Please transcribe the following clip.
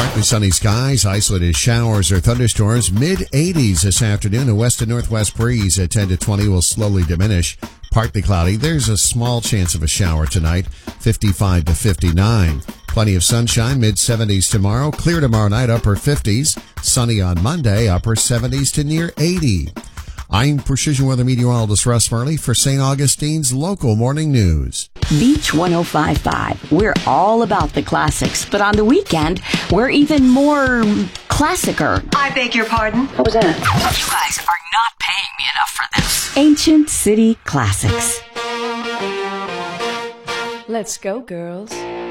Partly sunny skies, isolated showers or thunderstorms, mid-80s this afternoon. A west to northwest breeze at 10 to 20 will slowly diminish. Partly cloudy. There's a small chance of a shower tonight, 55 to 59. Plenty of sunshine, mid-70s tomorrow. Clear tomorrow night, upper 50s. Sunny on Monday, upper 70s to near 80. I'm Precision Weather Meteorologist Russ Murley for St. Augustine's Local Morning News. Beach 105.5. We're all about the classics, but on the weekend, we're even more classicer. I beg your pardon? What was that? You guys are not paying me enough for this. Ancient City Classics. Let's go, girls.